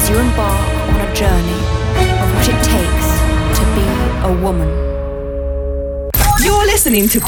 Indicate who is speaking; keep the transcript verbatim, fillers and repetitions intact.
Speaker 1: as you embark on a journey of what it takes to be a woman.
Speaker 2: You're listening to